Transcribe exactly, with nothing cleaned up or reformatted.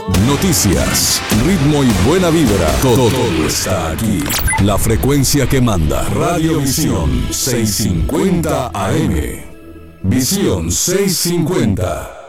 Noticias, ritmo y buena vibra. Todo, todo está aquí. La frecuencia que manda. Radio Visión seiscientos cincuenta A M. Visión seiscientos cincuenta.